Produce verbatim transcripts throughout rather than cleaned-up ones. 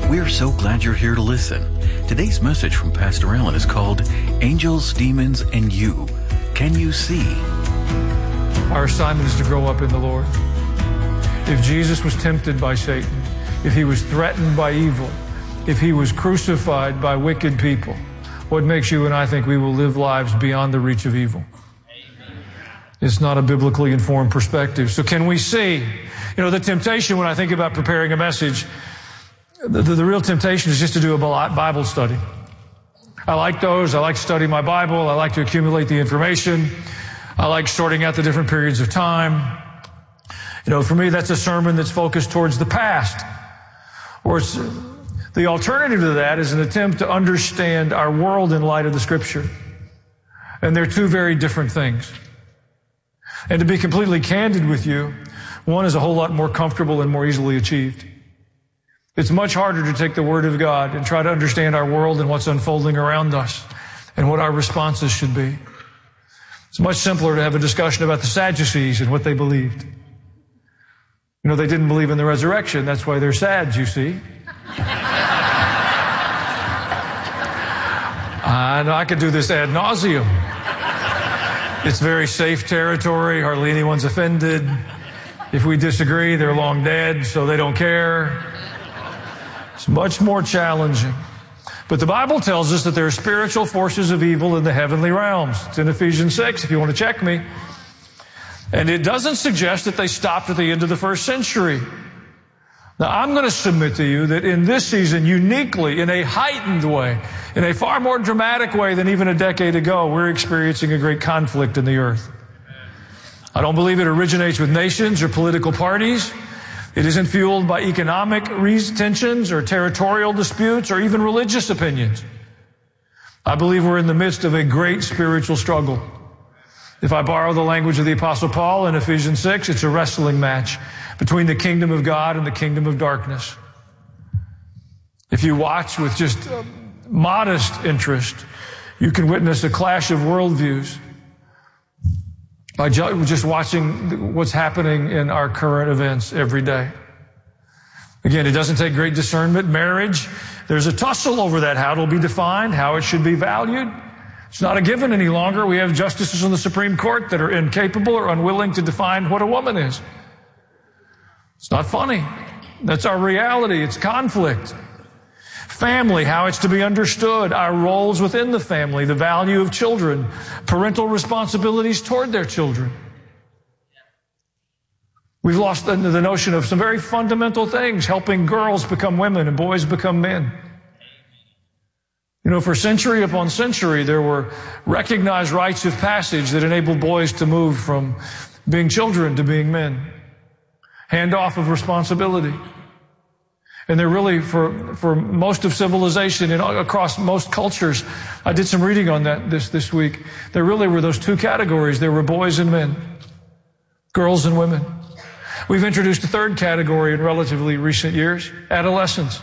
We're so glad you're here to listen. Today's message from Pastor Allen is called Angels, Demons, and You. Can you see? Our assignment is to grow up in the Lord. If Jesus was tempted by Satan, if he was threatened by evil, if he was crucified by wicked people, what makes you and I think we will live lives beyond the reach of evil? It's not a biblically informed perspective. So can we see? You know, the temptation when I think about preparing a message, the, the, the real temptation is just to do a Bible study. I like those. I like to study my Bible. I like to accumulate the information. I like sorting out the different periods of time. You know, for me, that's a sermon that's focused towards the past. Or it's, the alternative to that is an attempt to understand our world in light of the Scripture. And they're two very different things. And to be completely candid with you, one is a whole lot more comfortable and more easily achieved. It's much harder to take the Word of God and try to understand our world and what's unfolding around us and what our responses should be. It's much simpler to have a discussion about the Sadducees and what they believed. You know, they didn't believe in the resurrection. That's why they're sad, you see. And I could do this ad nauseum. It's very safe territory. Hardly anyone's offended. If we disagree, they're long dead, so they don't care. It's much more challenging. But the Bible tells us that there are spiritual forces of evil in the heavenly realms. It's in Ephesians six, if you want to check me. And it doesn't suggest that they stopped at the end of the first century. Now, I'm going to submit to you that in this season, uniquely, in a heightened way, in a far more dramatic way than even a decade ago, we're experiencing a great conflict in the earth. I don't believe it originates with nations or political parties. It isn't fueled by economic tensions or territorial disputes or even religious opinions. I believe we're in the midst of a great spiritual struggle. If I borrow the language of the Apostle Paul in Ephesians six, it's a wrestling match between the kingdom of God and the kingdom of darkness. If you watch with just modest interest, you can witness a clash of worldviews by just watching what's happening in our current events every day. Again, it doesn't take great discernment. Marriage, there's a tussle over that, how it'll be defined, how it should be valued. It's not a given any longer. We have justices on the Supreme Court that are incapable or unwilling to define what a woman is. It's not funny. That's our reality. It's conflict. Family, how it's to be understood, our roles within the family, the value of children, parental responsibilities toward their children. We've lost the, the notion of some very fundamental things, helping girls become women and boys become men. You know, for century upon century, there were recognized rites of passage that enabled boys to move from being children to being men. Handoff of responsibility. And they're really, for, for most of civilization and across most cultures, I did some reading on that this, this week. There really were those two categories. There were boys and men, girls and women. We've introduced a third category in relatively recent years, adolescence,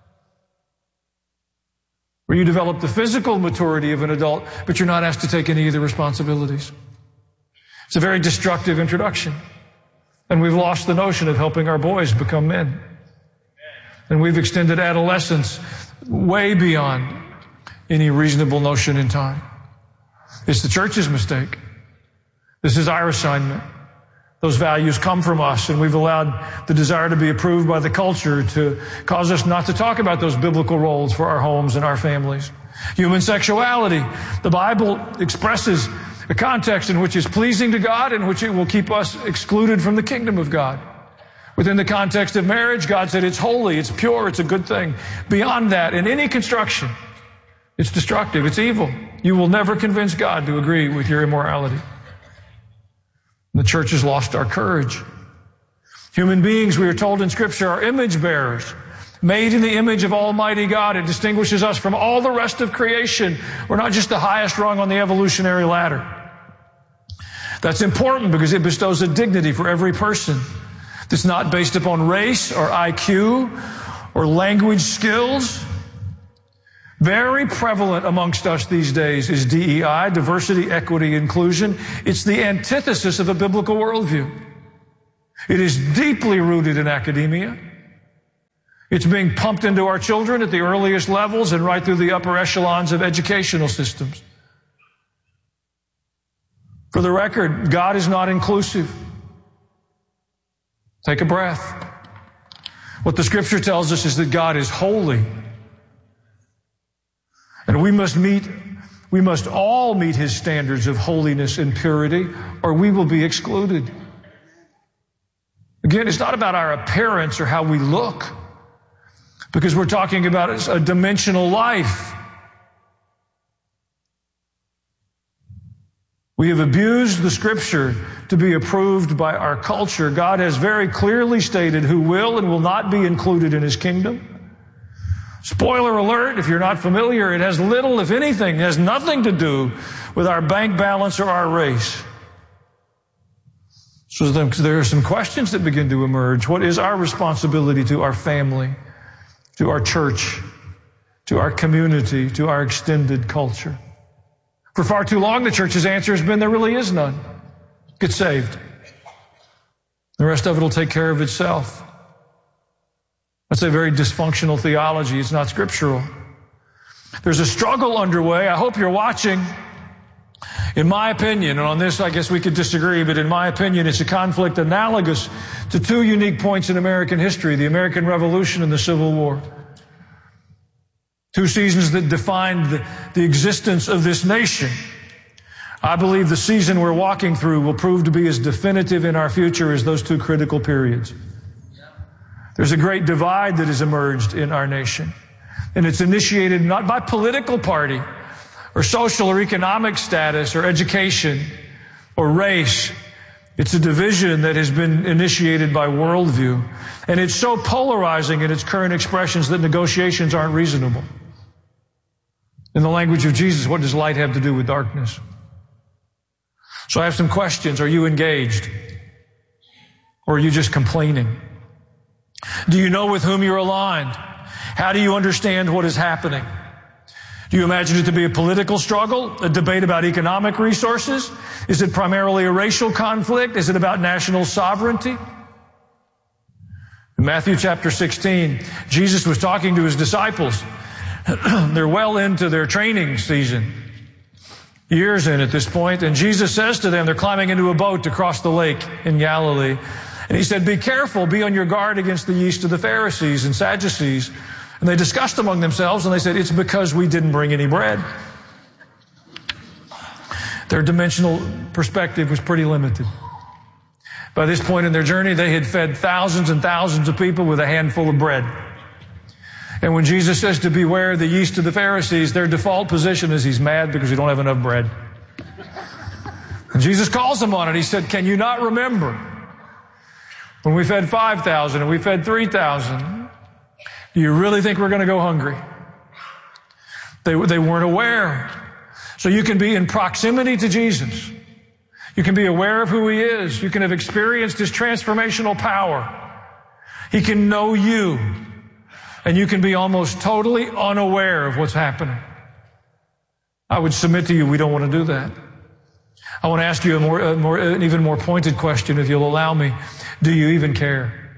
where you develop the physical maturity of an adult, but you're not asked to take any of the responsibilities. It's a very destructive introduction. And we've lost the notion of helping our boys become men. And we've extended adolescence way beyond any reasonable notion in time. It's the church's mistake. This is our assignment. Those values come from us, and we've allowed the desire to be approved by the culture to cause us not to talk about those biblical roles for our homes and our families. Human sexuality. The Bible expresses a context in which it's pleasing to God, in which it will keep us excluded from the kingdom of God. Within the context of marriage, God said it's holy, it's pure, it's a good thing. Beyond that, in any construction, it's destructive, it's evil. You will never convince God to agree with your immorality. The church has lost our courage. Human beings, we are told in Scripture, are image bearers, made in the image of Almighty God. It distinguishes us from all the rest of creation. We're not just the highest rung on the evolutionary ladder. That's important because it bestows a dignity for every person. That's not based upon race or I Q or language skills. Very prevalent amongst us these days is D E I, diversity, equity, inclusion. It's the antithesis of a biblical worldview. It is deeply rooted in academia. It's being pumped into our children at the earliest levels and right through the upper echelons of educational systems. For the record, God is not inclusive. Take a breath. What the Scripture tells us is that God is holy. And we must meet, we must all meet His standards of holiness and purity, or we will be excluded. Again, it's not about our appearance or how we look, because we're talking about a dimensional life. We have abused the Scripture to be approved by our culture. God has very clearly stated who will and will not be included in His kingdom. Spoiler alert, if you're not familiar, it has little, if anything, it has nothing to do with our bank balance or our race. So there are some questions that begin to emerge. What is our responsibility to our family, to our church, to our community, to our extended culture? For far too long, the church's answer has been there really is none. Get saved. The rest of it will take care of itself. That's a very dysfunctional theology. It's not scriptural. There's a struggle underway. I hope you're watching. In my opinion, and on this I guess we could disagree, but in my opinion it's a conflict analogous to two unique points in American history, the American Revolution and the Civil War. Two seasons that defined the, the existence of this nation. I believe the season we're walking through will prove to be as definitive in our future as those two critical periods. There's a great divide that has emerged in our nation. And it's initiated not by political party or social or economic status or education or race. It's a division that has been initiated by worldview. And it's so polarizing in its current expressions that negotiations aren't reasonable. In the language of Jesus, what does light have to do with darkness? So I have some questions. Are you engaged? Or are you just complaining? Do you know with whom you're aligned? How do you understand what is happening? Do you imagine it to be a political struggle, a debate about economic resources? Is it primarily a racial conflict? Is it about national sovereignty? In Matthew chapter sixteen, Jesus was talking to His disciples. They're well into their training season, years in at this point, and Jesus says to them, they're climbing into a boat to cross the lake in Galilee. And He said, be careful, be on your guard against the yeast of the Pharisees and Sadducees. And they discussed among themselves, and they said, it's because we didn't bring any bread. Their dimensional perspective was pretty limited. By this point in their journey, they had fed thousands and thousands of people with a handful of bread. And when Jesus says to beware the yeast of the Pharisees, their default position is He's mad because we don't have enough bread. And Jesus calls them on it. He said, can you not remember when we fed five thousand and we fed three thousand? Do you really think we're going to go hungry? They, they weren't aware. So you can be in proximity to Jesus. You can be aware of who He is. You can have experienced His transformational power. He can know you. And you can be almost totally unaware of what's happening. I would submit to you, we don't want to do that. I want to ask you a more, a more, an even more pointed question, if you'll allow me. Do you even care?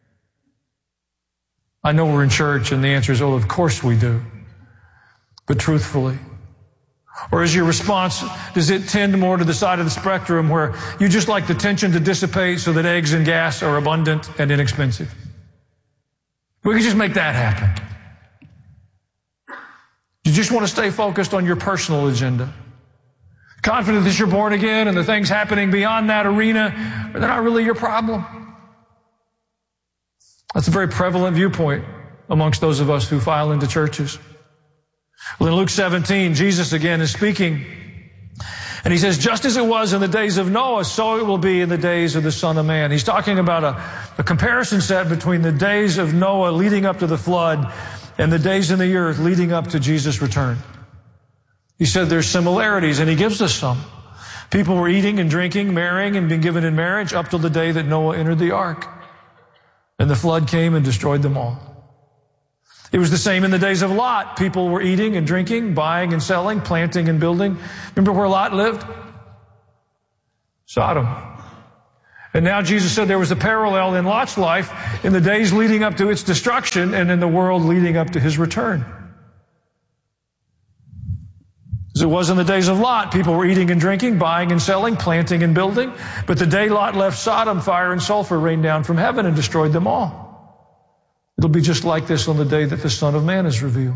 I know we're in church, and the answer is, oh, of course we do. But truthfully. Or is your response, does it tend more to the side of the spectrum where you just like the tension to dissipate so that eggs and gas are abundant and inexpensive? We can just make that happen. You just want to stay focused on your personal agenda. Confident that you're born again and the things happening beyond that arena, they're not really your problem. That's a very prevalent viewpoint amongst those of us who file into churches. Well, in Luke seventeen, Jesus again is speaking, and He says, just as it was in the days of Noah, so it will be in the days of the Son of Man. He's talking about a, a comparison set between the days of Noah leading up to the flood and the days in the earth leading up to Jesus' return. He said there's similarities, and He gives us some. People were eating and drinking, marrying, and being given in marriage up till the day that Noah entered the ark. And the flood came and destroyed them all. It was the same in the days of Lot. People were eating and drinking, buying and selling, planting and building. Remember where Lot lived? Sodom. And now Jesus said there was a parallel in Lot's life in the days leading up to its destruction and in the world leading up to his return. As it was in the days of Lot, people were eating and drinking, buying and selling, planting and building. But the day Lot left Sodom, fire and sulfur rained down from heaven and destroyed them all. It'll be just like this on the day that the Son of Man is revealed.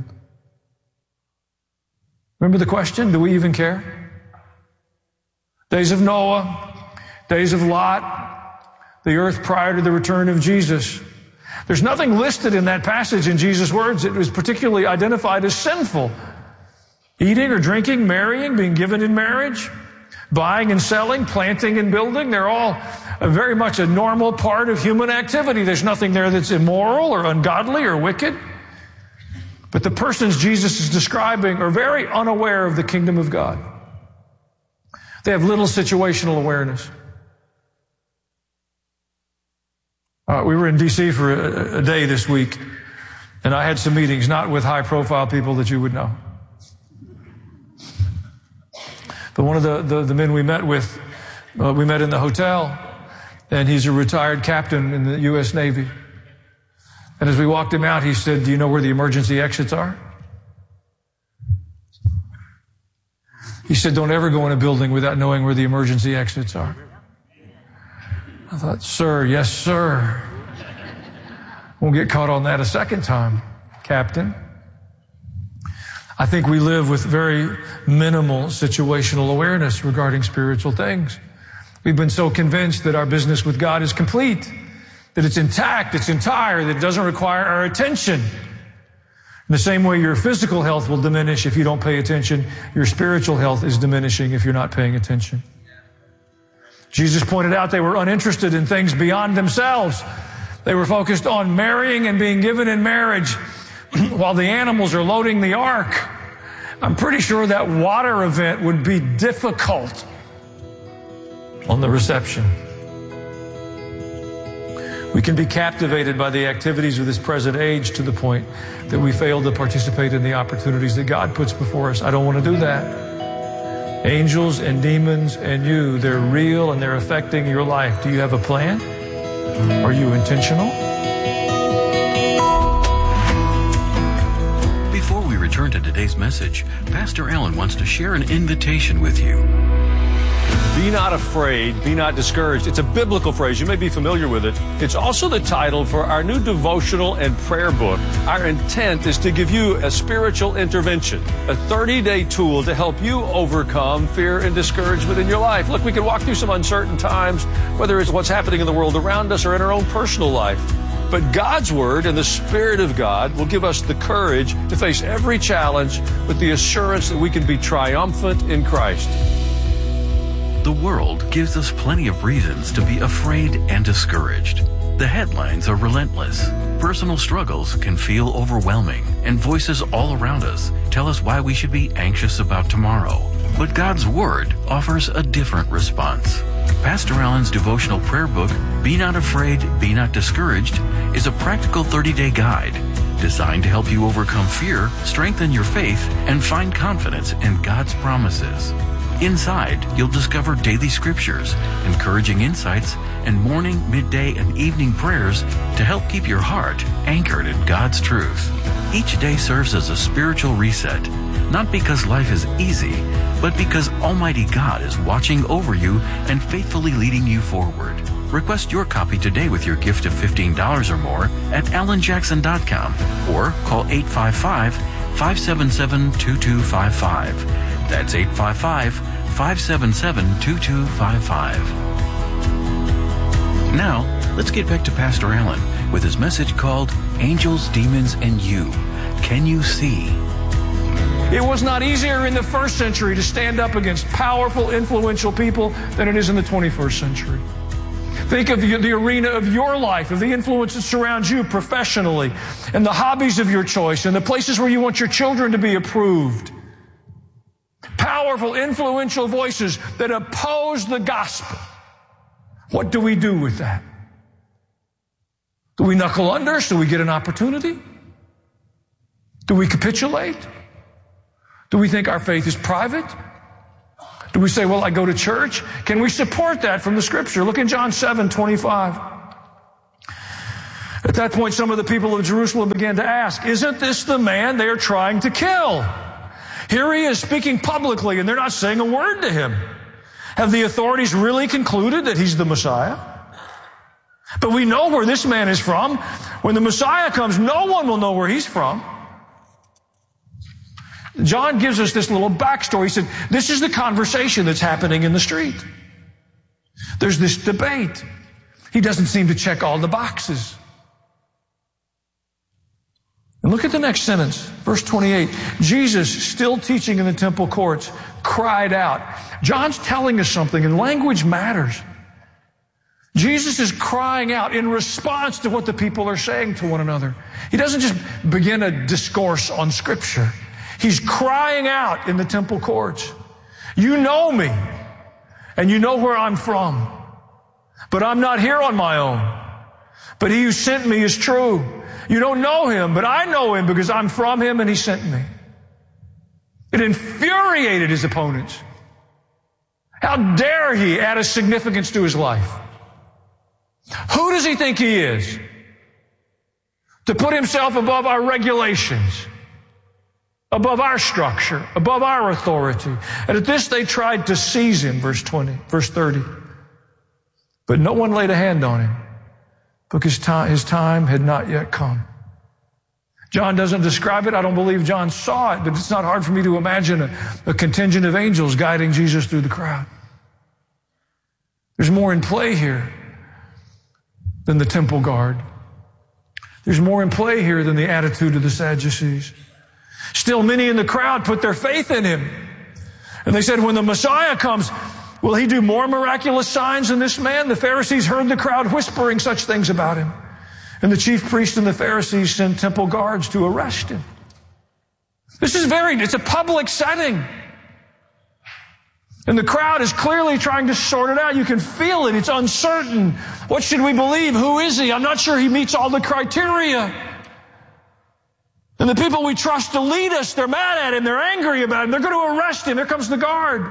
Remember the question? Do we even care? Days of Noah, days of Lot, the earth prior to the return of Jesus. There's nothing listed in that passage in Jesus' words that was particularly identified as sinful. Eating or drinking, marrying, being given in marriage, buying and selling, planting and building, they're all a very much a normal part of human activity. There's nothing there that's immoral or ungodly or wicked. But the persons Jesus is describing are very unaware of the kingdom of God. They have little situational awareness. Uh, we were in D C for a, a day this week, and I had some meetings, not with high-profile people that you would know. But one of the, the, the men we met with, uh, we met in the hotel, and he's a retired captain in the U S Navy. And as we walked him out, he said, "Do you know where the emergency exits are?" He said, "Don't ever go in a building without knowing where the emergency exits are." I thought, sir, yes, sir. Won't get caught on that a second time, Captain. I think we live with very minimal situational awareness regarding spiritual things. We've been so convinced that our business with God is complete, that it's intact, it's entire, that it doesn't require our attention. In the same way your physical health will diminish if you don't pay attention, your spiritual health is diminishing if you're not paying attention. Jesus pointed out they were uninterested in things beyond themselves. They were focused on marrying and being given in marriage while the animals are loading the ark. I'm pretty sure that water event would be difficult on the reception. We can be captivated by the activities of this present age to the point that we fail to participate in the opportunities that God puts before us. I don't want to do that. Angels and demons and you, they're real and they're affecting your life. Do you have a plan? Are you intentional? Before we return to today's message, Pastor Allen wants to share an invitation with you. Be not afraid, be not discouraged. It's a biblical phrase. You may be familiar with it. It's also the title for our new devotional and prayer book. Our intent is to give you a spiritual intervention, a thirty-day tool to help you overcome fear and discouragement in your life. Look, we can walk through some uncertain times, whether it's what's happening in the world around us or in our own personal life. But God's Word and the Spirit of God will give us the courage to face every challenge with the assurance that we can be triumphant in Christ. The world gives us plenty of reasons to be afraid and discouraged. The headlines are relentless. Personal struggles can feel overwhelming, and voices all around us tell us why we should be anxious about tomorrow. But God's Word offers a different response. Pastor Allen's devotional prayer book, Be Not Afraid, Be Not Discouraged, is a practical thirty-day guide designed to help you overcome fear, strengthen your faith, and find confidence in God's promises. Inside, you'll discover daily scriptures, encouraging insights, and morning, midday, and evening prayers to help keep your heart anchored in God's truth. Each day serves as a spiritual reset, not because life is easy, but because Almighty God is watching over you and faithfully leading you forward. Request your copy today with your gift of fifteen dollars or more at alan jackson dot com or call eight five five, five seven seven, two two five five. That's eight five five, five seven seven, two two five five. Now, let's get back to Pastor Allen with his message called Angels, Demons, and You. Can you see? It was not easier in the first century to stand up against powerful, influential people than it is in the twenty-first century. Think of the, the arena of your life, of the influence that surrounds you professionally, and the hobbies of your choice, and the places where you want your children to be approved. Powerful, influential voices that oppose the gospel. What do we do with that? Do we knuckle under so we get an opportunity? Do we capitulate? Do we think our faith is private? Do we say, well, I go to church? Can we support that from the Scripture? Look in John seven twenty-five. At that point, some of the people of Jerusalem began to ask, isn't this the man they are trying to kill? Here he is speaking publicly, and they're not saying a word to him. Have the authorities really concluded that he's the Messiah? But we know where this man is from. When the Messiah comes, no one will know where he's from. John gives us this little backstory. He said, this is the conversation that's happening in the street. There's this debate. He doesn't seem to check all the boxes. And look at the next sentence, verse twenty-eight. Jesus, still teaching in the temple courts, cried out. John's telling us something, and language matters. Jesus is crying out in response to what the people are saying to one another. He doesn't just begin a discourse on Scripture. He's crying out in the temple courts. You know me, and you know where I'm from. But I'm not here on my own. But he who sent me is true. You don't know him, but I know him because I'm from him and he sent me. It infuriated his opponents. How dare he add a significance to his life? Who does he think he is? To put himself above our regulations, above our structure, above our authority. And at this they tried to seize him, verse twenty, verse thirty. But no one laid a hand on him because his time had not yet come. John doesn't describe it. I don't believe John saw it, but it's not hard for me to imagine a, a contingent of angels guiding Jesus through the crowd. There's more in play here than the temple guard. There's more in play here than the attitude of the Sadducees. Still, many in the crowd put their faith in him. And they said, when the Messiah comes, will he do more miraculous signs than this man? The Pharisees heard the crowd whispering such things about him. And the chief priests and the Pharisees sent temple guards to arrest him. This is very, it's a public setting. And the crowd is clearly trying to sort it out. You can feel it. It's uncertain. What should we believe? Who is he? I'm not sure he meets all the criteria. And the people we trust to lead us, they're mad at him. They're angry about him. They're going to arrest him. Here comes the guard.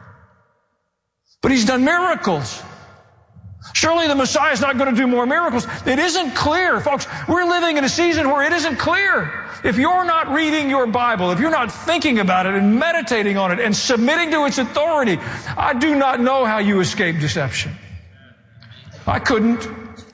But he's done miracles. Surely the Messiah is not going to do more miracles. It isn't clear, folks. We're living in a season where it isn't clear. If you're not reading your Bible, if you're not thinking about it and meditating on it and submitting to its authority, I do not know how you escape deception. I couldn't.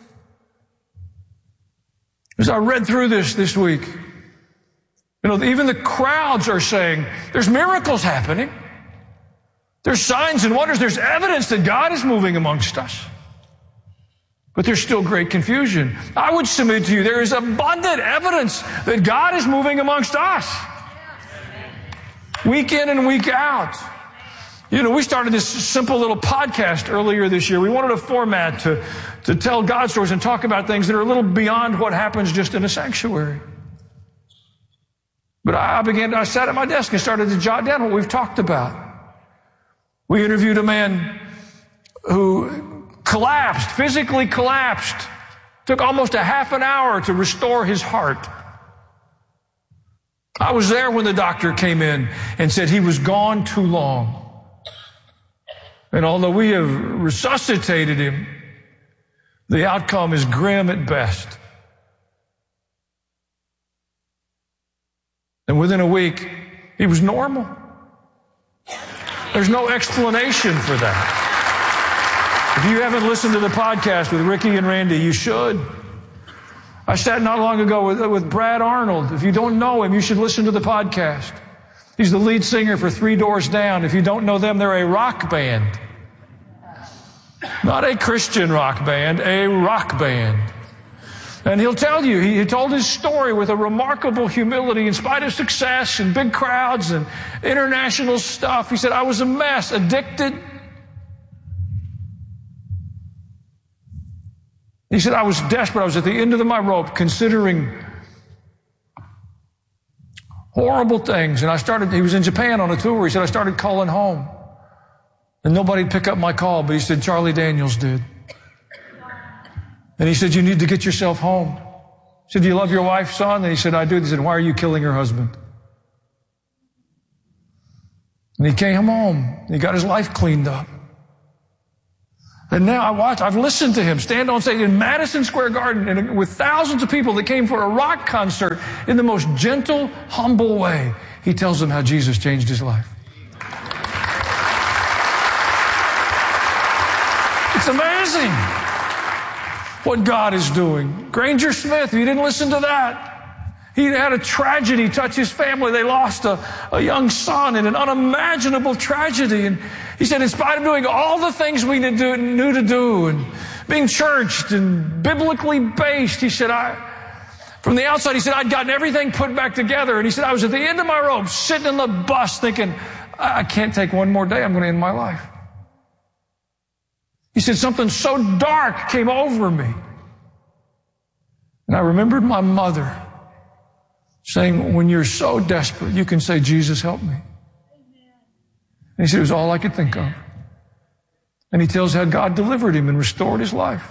As I read through this this week, you know, even the crowds are saying, there's miracles happening. There's signs and wonders. There's evidence that God is moving amongst us. But there's still great confusion. I would submit to you, there is abundant evidence that God is moving amongst us. Week in and week out. You know, we started this simple little podcast earlier this year. We wanted a format to, to tell God stories and talk about things that are a little beyond what happens just in a sanctuary. But I began, I sat at my desk and started to jot down what we've talked about. We interviewed a man who collapsed, physically collapsed. Took almost a half an hour to restore his heart. I was there when the doctor came in and said he was gone too long. And although we have resuscitated him, the outcome is grim at best. And within a week, he was normal. There's no explanation for that. If you haven't listened to the podcast with Ricky and Randy, you should. I sat not long ago with, with Brad Arnold. If you don't know him, you should listen to the podcast. He's the lead singer for Three Doors Down. If you don't know them, they're a rock band. Not a Christian rock band, a rock band. And he'll tell you, he, he told his story with a remarkable humility in spite of success and big crowds and international stuff. He said, I was a mess, addicted. He said, I was desperate. I was at the end of my rope considering horrible things. And I started, he was in Japan on a tour. He said, I started calling home. And nobody'd pick up my call, but he said, Charlie Daniels did. And he said, you need to get yourself home. He said, do you love your wife, son? And he said, I do. He said, why are you killing her husband? And he came home. He got his life cleaned up. And now I watch, I've listened to him stand on stage in Madison Square Garden and with thousands of people that came for a rock concert in the most gentle, humble way. He tells them how Jesus changed his life. It's amazing what God is doing. Granger Smith, you didn't listen to that. He had a tragedy touch his family. They lost a, a young son in an unimaginable tragedy. And he said, in spite of doing all the things we knew to do, knew to do and being churched and biblically based, he said, I, from the outside, he said, I'd gotten everything put back together. And he said, I was at the end of my rope, sitting in the bus thinking, I, I can't take one more day. I'm going to end my life. He said, something so dark came over me. And I remembered my mother saying, when you're so desperate, you can say, Jesus, help me. And he said, it was all I could think of. And he tells how God delivered him and restored his life.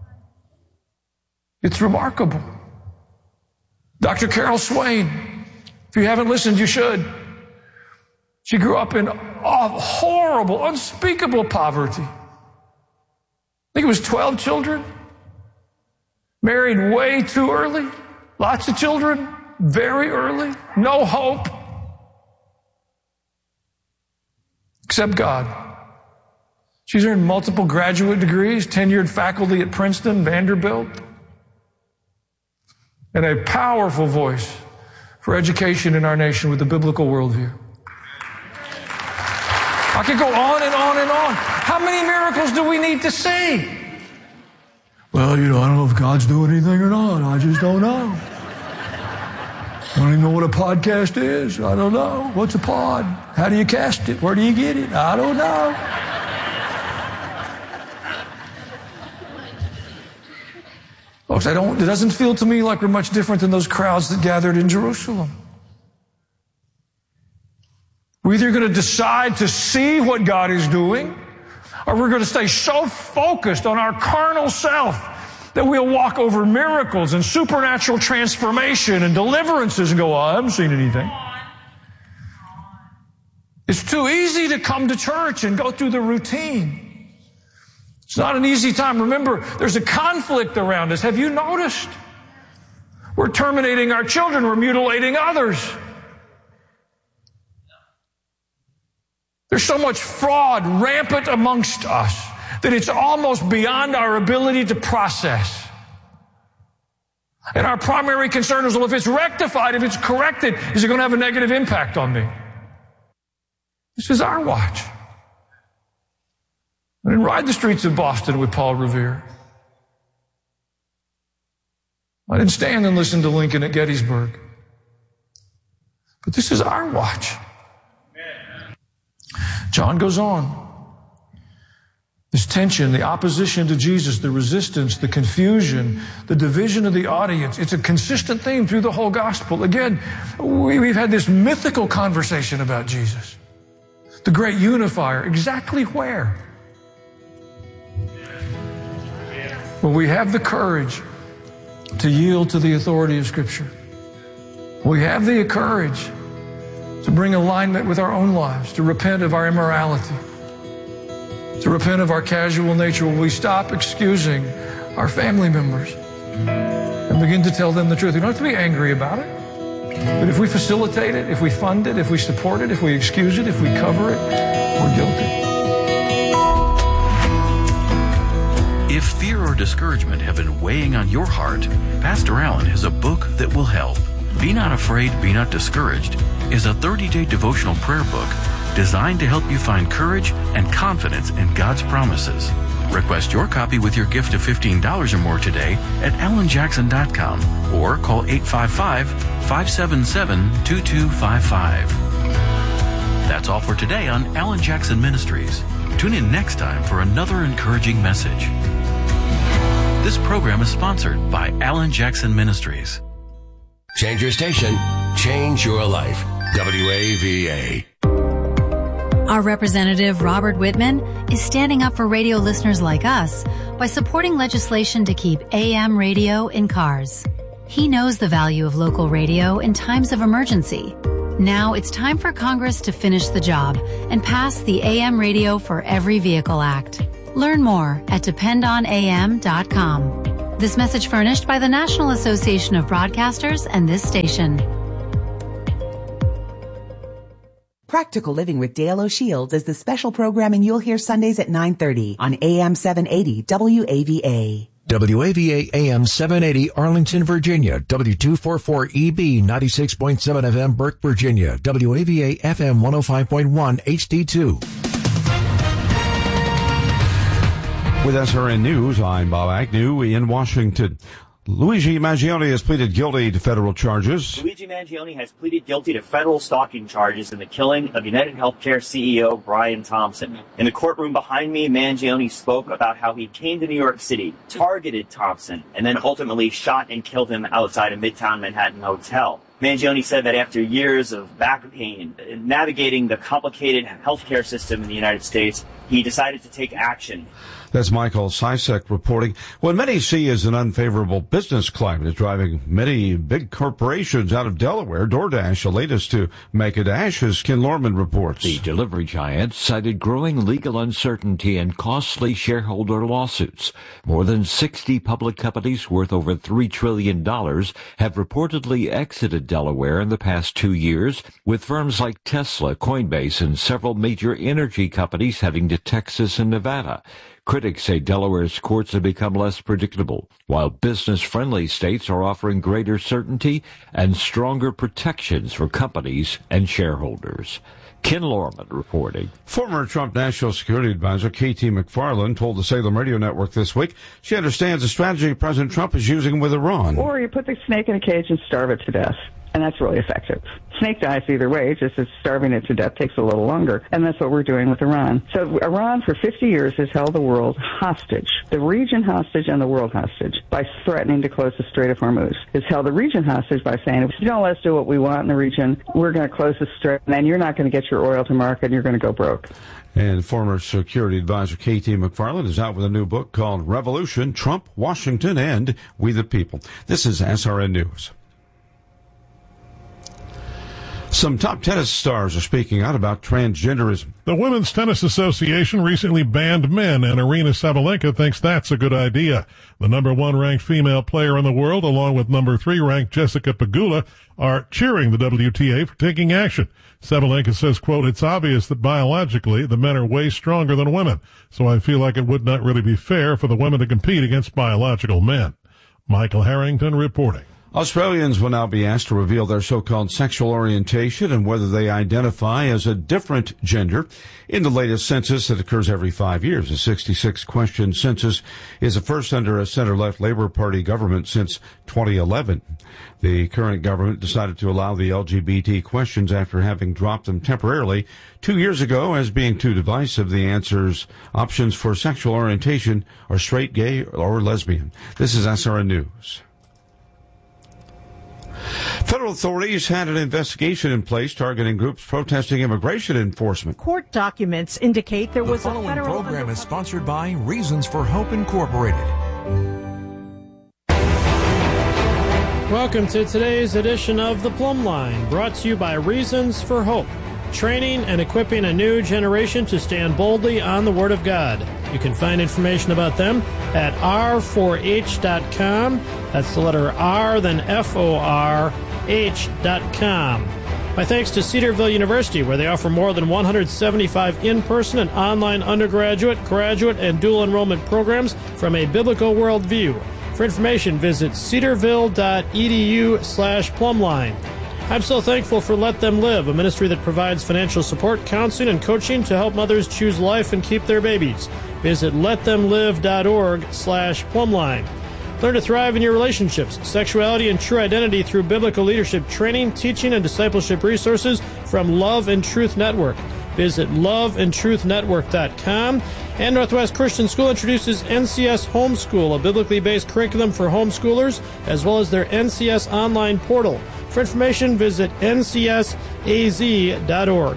It's remarkable. Doctor Carol Swain, if you haven't listened, you should. She grew up in horrible, unspeakable poverty. I think it was twelve children. Married way too early. Lots of children. Very early. No hope. Except God. She's earned multiple graduate degrees, tenured faculty at Princeton, Vanderbilt, and a powerful voice for education in our nation with a biblical worldview. I could go on and on and on. How many miracles do we need to see? Well, you know, I don't know if God's doing anything or not. I just don't know. I don't even know what a podcast is. I don't know. What's a pod? How do you cast it? Where do you get it? I don't know. Folks, I don't, it doesn't feel to me like we're much different than those crowds that gathered in Jerusalem. We're either going to decide to see what God is doing, or we're going to stay so focused on our carnal self that we'll walk over miracles and supernatural transformation and deliverances and go, oh, I haven't seen anything. It's too easy to come to church and go through the routine. It's not an easy time. Remember, there's a conflict around us. Have you noticed? We're terminating our children. We're mutilating others. There's so much fraud rampant amongst us that it's almost beyond our ability to process. And our primary concern is, well, if it's rectified, if it's corrected, is it going to have a negative impact on me? This is our watch. I didn't ride the streets of Boston with Paul Revere. I didn't stand and listen to Lincoln at Gettysburg. But this is our watch. John goes on. This tension, the opposition to Jesus, the resistance, the confusion, the division of the audience, it's a consistent theme through the whole gospel. Again, we, we've had this mythical conversation about Jesus. The great unifier. Exactly where? When we have the courage to yield to the authority of Scripture. We have the courage to bring alignment with our own lives, to repent of our immorality, to repent of our casual nature. When we stop excusing our family members and begin to tell them the truth. We don't have to be angry about it. But if we facilitate it, if we fund it, if we support it, if we excuse it, if we cover it, we're guilty. If fear or discouragement have been weighing on your heart, Pastor Allen has a book that will help. Be Not Afraid, Be Not Discouraged is a thirty-day devotional prayer book designed to help you find courage and confidence in God's promises. Request your copy with your gift of fifteen dollars or more today at alan jackson dot com or call eight five five, five seven seven, two two five five. That's all for today on Alan Jackson Ministries. Tune in next time for another encouraging message. This program is sponsored by Alan Jackson Ministries. Change your station, change your life. W A V A. Our representative, Robert Whitman, is standing up for radio listeners like us by supporting legislation to keep A M radio in cars. He knows the value of local radio in times of emergency. Now it's time for Congress to finish the job and pass the A M Radio for Every Vehicle Act. Learn more at depend on A M dot com. This message furnished by the National Association of Broadcasters and this station. Practical Living with Dale O'Shields is the special programming you'll hear Sundays at nine thirty on A M seven eighty W A V A. W A V A A M seven eighty Arlington, Virginia. W two forty-four E B ninety-six point seven F M Burke, Virginia. W A V A F M one oh five point one H D two. With S R N News, I'm Bob Agnew in Washington. Luigi Mangione has pleaded guilty to federal charges. Luigi Mangione has pleaded guilty to federal stalking charges in the killing of United Healthcare C E O Brian Thompson. In the courtroom behind me, Mangione spoke about how he came to New York City, targeted Thompson, and then ultimately shot and killed him outside a Midtown Manhattan hotel. Mangione said that after years of back pain, navigating the complicated healthcare system in the United States, he decided to take action. That's Michael Sisek reporting. What many see as an unfavorable business climate is driving many big corporations out of Delaware. DoorDash, the latest to make a dash, as Ken Lorman reports. The delivery giant cited growing legal uncertainty and costly shareholder lawsuits. More than sixty public companies worth over three trillion dollars have reportedly exited Delaware in the past two years, with firms like Tesla, Coinbase, and several major energy companies heading to Texas and Nevada. Critics say Delaware's courts have become less predictable, while business-friendly states are offering greater certainty and stronger protections for companies and shareholders. Ken Lorman reporting. Former Trump National Security Advisor K T McFarland told the Salem Radio Network this week she understands the strategy President Trump is using with Iran. Or you put the snake in a cage and starve it to death. And that's really effective. Snake dies either way, just as starving it to death takes a little longer. And that's what we're doing with Iran. So Iran for fifty years has held the world hostage, the region hostage and the world hostage, by threatening to close the Strait of Hormuz. It's held the region hostage by saying, if you don't let us do what we want in the region, we're going to close the strait, and then you're not going to get your oil to market, and you're going to go broke. And former security advisor K T McFarland is out with a new book called Revolution, Trump, Washington, and We the People. This is S R N News. Some top tennis stars are speaking out about transgenderism. The Women's Tennis Association recently banned men, and Aryna Sabalenka thinks that's a good idea. The number one ranked female player in the world, along with number three ranked Jessica Pegula, are cheering the W T A for taking action. Sabalenka says, quote, it's obvious that biologically the men are way stronger than women, so I feel like it would not really be fair for the women to compete against biological men. Michael Harrington reporting. Australians will now be asked to reveal their so-called sexual orientation and whether they identify as a different gender. In the latest census that occurs every five years, the sixty-six question census is the first under a center-left Labour Party government since twenty eleven. The current government decided to allow the L G B T questions after having dropped them temporarily two years ago as being too divisive. The answers, options for sexual orientation are straight, gay, or lesbian. This is S R N News. Federal authorities had an investigation in place targeting groups protesting immigration enforcement. Court documents indicate there was a federal... The following program is sponsored by Reasons for Hope Incorporated. Welcome to today's edition of The Plumb Line, brought to you by Reasons for Hope, training and equipping a new generation to stand boldly on the Word of God. You can find information about them at R four H dot com. That's the letter R, then F O R H dot com. My thanks to Cedarville University, where they offer more than one hundred seventy-five in-person and online undergraduate, graduate, and dual enrollment programs from a biblical worldview. For information, visit cedarville.edu slash plumline. I'm so thankful for Let Them Live, a ministry that provides financial support, counseling, and coaching to help mothers choose life and keep their babies. Visit letthemlive.org slash plumline. Learn to thrive in your relationships, sexuality, and true identity through biblical leadership training, teaching, and discipleship resources from Love and Truth Network. Visit love and truth network dot com. And Northwest Christian School introduces N C S Homeschool, a biblically based curriculum for homeschoolers, as well as their N C S online portal. For information, visit N C S A Z dot org.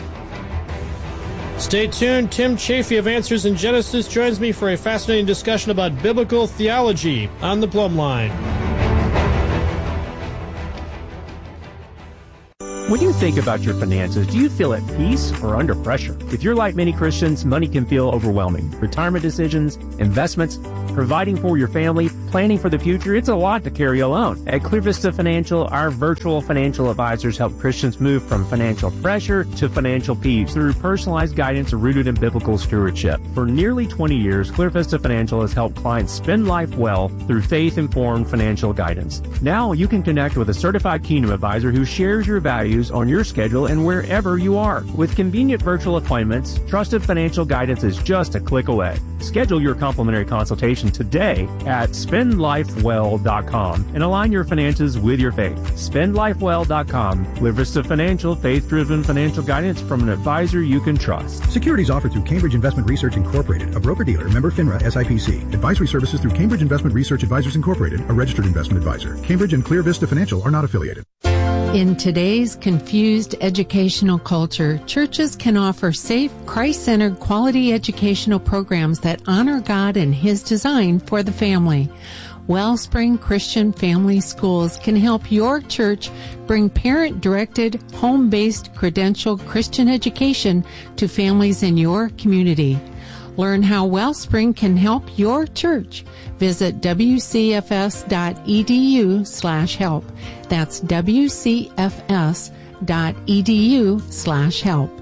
Stay tuned. Tim Chafee of Answers in Genesis joins me for a fascinating discussion about biblical theology on the Plumb Line. When you think about your finances, do you feel at peace or under pressure? If you're like many Christians, money can feel overwhelming. Retirement decisions, investments, providing for your family, planning for the future, it's a lot to carry alone. At Clear Vista Financial, our virtual financial advisors help Christians move from financial pressure to financial peace through personalized guidance rooted in biblical stewardship. For nearly twenty years, Clear Vista Financial has helped clients spend life well through faith-informed financial guidance. Now you can connect with a certified Kingdom advisor who shares your values on your schedule and wherever you are. With convenient virtual appointments, trusted financial guidance is just a click away. Schedule your complimentary consultation today at spend life well dot com and align your finances with your faith. spend life well dot com. Clear Vista Financial, faith-driven financial guidance from an advisor you can trust. Securities offered through Cambridge Investment Research Incorporated, a broker-dealer, member FINRA S I P C. Advisory services through Cambridge Investment Research Advisors Incorporated, a registered investment advisor. Cambridge and Clear Vista Financial are not affiliated. In today's confused educational culture, churches can offer safe, Christ-centered, quality educational programs that honor God and His design for the family. Wellspring Christian Family Schools can help your church bring parent-directed, home-based, credentialed Christian education to families in your community. Learn how Wellspring can help your church. Visit W C F S dot E D U slash help. That's W C F S dot E D U slash help.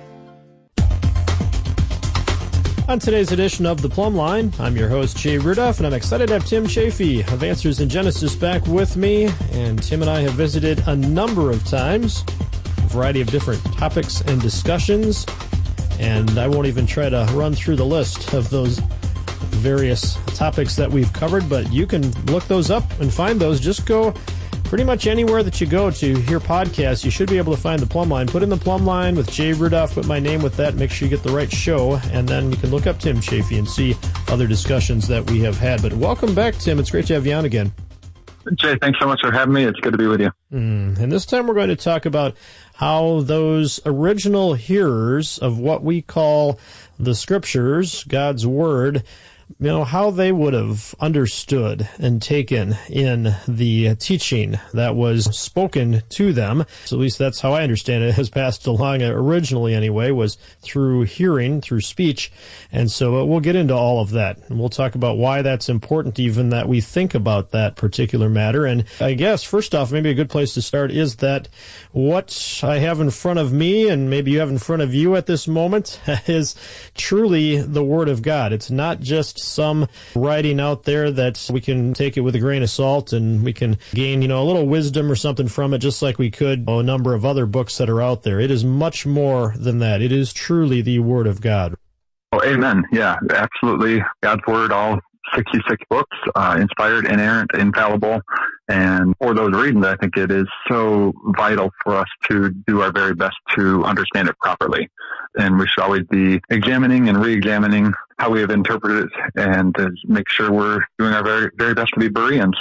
On today's edition of The Plumb Line, I'm your host, Jay Rudolph, and I'm excited to have Tim Chafee of Answers in Genesis back with me. And Tim and I have visited a number of times, a variety of different topics and discussions. And I won't even try to run through the list of those various topics that we've covered, but you can look those up and find those. Just go pretty much anywhere that you go to hear podcasts. You should be able to find The Plumb Line. Put in The Plumb Line with Jay Rudolph, put my name with that, make sure you get the right show, and then you can look up Tim Chafee and see other discussions that we have had. But welcome back, Tim. It's great to have you on again. Jay, thanks so much for having me. It's good to be with you. Mm, and this time we're going to talk about how those original hearers of what we call the Scriptures, God's Word, you know, how they would have understood and taken in the teaching that was spoken to them. So at least that's how I understand it, has passed along originally anyway, was through hearing, through speech. And so we'll get into all of that. And we'll talk about why that's important, even that we think about that particular matter. And I guess, first off, maybe a good place to start is that what I have in front of me, and maybe you have in front of you at this moment, is truly the Word of God. It's not just some writing out there that we can take it with a grain of salt and we can gain, you know, a little wisdom or something from it, just like we could a number of other books that are out there. It is much more than that. It is truly the Word of God. Oh, amen. Yeah, absolutely. God's Word, all sixty-six books, uh, inspired, inerrant, infallible. And for those reasons, I think it is so vital for us to do our very best to understand it properly. And we should always be examining and re-examining how we have interpreted it and uh, make sure we're doing our very, very best to be Bereans.